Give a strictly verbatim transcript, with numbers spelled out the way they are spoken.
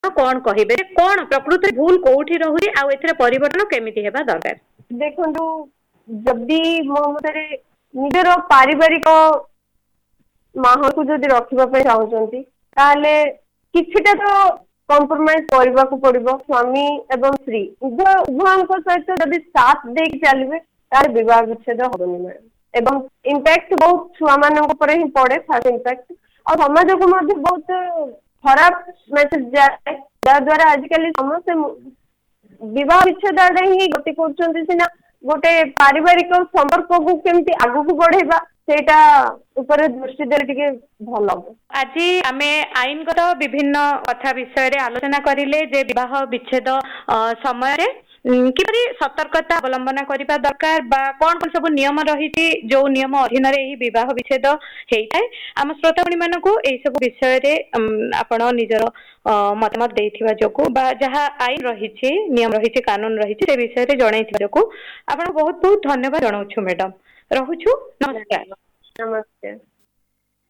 कौन कहिबे कौन प्रकृति भूल कोठी रहुई आ एथरे परिवर्तन केमिति हेबा दरकार? देखंतु जदि मो मते निजर पारिवारिक माहौल को जदि रखिबा पे चाहउचंती ताले किछिटा तो कॉम्प्रोमाइज करबा को पड़िबो। स्वामी एवं स्त्री उभय उभयଙ୍କ सहित जदि साथ दे चलबे तार विवाह विच्छेद होबनी मैडम। एवं इम्पैक्ट बहुत छुआ मानक पर ही पड़े फास्ट इम्पैक्ट और समाज को मध्य बहुत खराब मेसेज जाए द्वारा आजिकल समस्त विवाह विच्छेद आड़े ही गति कर सीना गोटे पारिवारिक संपर्क को केमती आगु को बढ़ेबा सेटा ऊपर दृष्टि देले टिके भल हो। आज आमे आईनगत विभिन्न कथा विषय रे आलोचना करिले जे विवाह विच्छेद समय रे किपरि सतर्कता अवलंबन करिबा दरकार बा कोन कोन सब नियम रहिछि जो नियम अधीन रे एही विवाह विच्छेद हेइथाय। आम श्रोतामणी मानकू एही सब विषय रे आपण निजर मतामत देइथिबा जोकू बा जहा आईन रहिछि नियम रहिछि कानून रहिछि से विषय रे जणाइथिबा जोकू आपण बहुत बहुत धन्यवाद जणाउछु मैडम। रहुछु नमस्कार। नमस्कार।